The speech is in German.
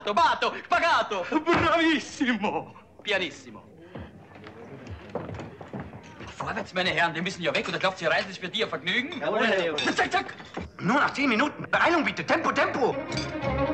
Bato, spagato! Bravissimo! Pianissimo. Vorwärts, meine Herren, wir müssen ja weg, oder glaubt ihr, Reisen ist für die ein Vergnügen? Jawohl, Herr Leo. Zack, zack! Nur nach 10 Minuten. Beeilung bitte. Tempo, Tempo.